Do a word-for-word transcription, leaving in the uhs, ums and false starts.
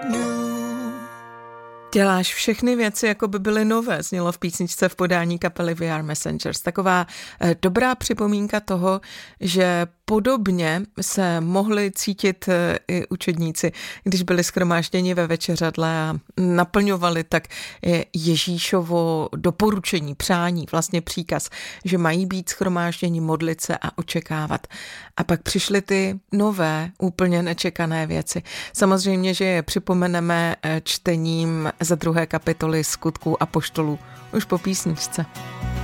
Děláš všechny věci, jako by byly nové, znělo v písničce v podání kapely We Are Messengers. Taková eh, dobrá připomínka toho, že podobně se mohli cítit eh, i učedníci, když byli shromážděni ve večeřadle a naplňovali tak eh, Ježíšovo doporučení, přání, vlastně příkaz, že mají být shromážděni, modlit se a očekávat. A pak přišly ty nové, úplně nečekané věci. Samozřejmě, že je připomeneme eh, čtením ze druhé kapitoly Skutků apoštolů už po písničce.